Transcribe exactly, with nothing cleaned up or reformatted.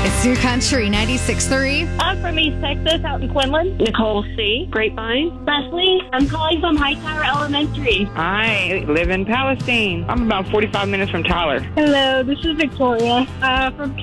It's New Country ninety-six point three. I'm from East Texas, out in Quinlan. Nicole C. Grapevine. Leslie, I'm calling from Hightower Elementary. I live in Palestine. I'm about forty-five minutes from Tyler. Hello, this is Victoria uh, from